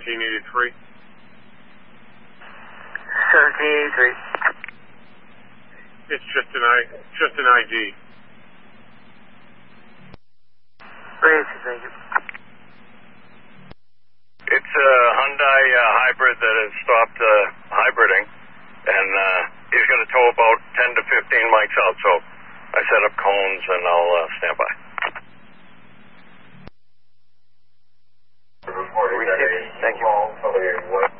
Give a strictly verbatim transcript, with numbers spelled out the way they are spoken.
seventeen eighty-three. seventeen eighty-three. It's just an I, just an I D. Great, thank you. It's a Hyundai uh, hybrid that has stopped uh, hybriding, and uh, he's going to tow about ten to fifteen mics out, so I set up cones and I'll uh, stand by. Thank you.